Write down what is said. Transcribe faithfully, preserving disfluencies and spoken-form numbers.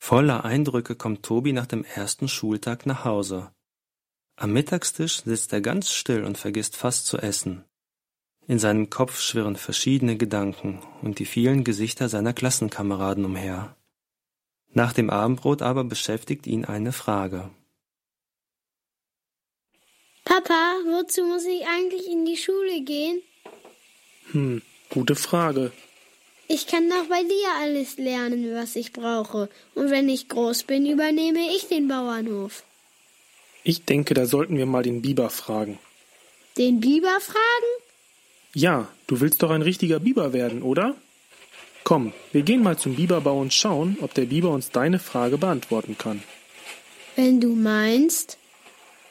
Voller Eindrücke kommt Tobi nach dem ersten Schultag nach Hause. Am Mittagstisch sitzt er ganz still und vergisst fast zu essen. In seinem Kopf schwirren verschiedene Gedanken und die vielen Gesichter seiner Klassenkameraden umher. Nach dem Abendbrot aber beschäftigt ihn eine Frage. Papa, wozu muss ich eigentlich in die Schule gehen? Hm, gute Frage. Ich kann doch bei dir alles lernen, was ich brauche. Und wenn ich groß bin, übernehme ich den Bauernhof. Ich denke, da sollten wir mal den Biber fragen. Den Biber fragen? Ja, du willst doch ein richtiger Biber werden, oder? Komm, wir gehen mal zum Biberbau und schauen, ob der Biber uns deine Frage beantworten kann. Wenn du meinst.